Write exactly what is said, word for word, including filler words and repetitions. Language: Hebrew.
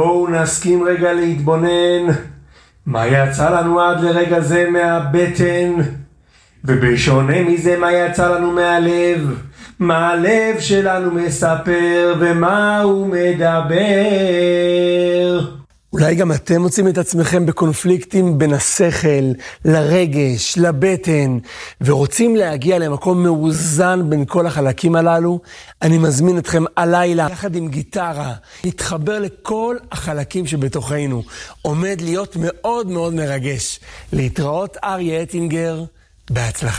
בואו נסכים רגע להתבונן מה יצא לנו עד לרגע זה מהבטן, ובשונה מזה מה יצא לנו מהלב, מה הלב שלנו מספר ומה הוא מדבר. אולי גם אתם מוצאים את עצמכם בקונפליקטים בין השכל, לרגש, לבטן, ורוצים להגיע למקום מאוזן בין כל החלקים הללו. אני מזמין אתכם הלילה, יחד עם גיטרה, להתחבר לכל החלקים שבתוכנו. עומד להיות מאוד מאוד מרגש. להתראות אריה אטינגר, בהצלחה.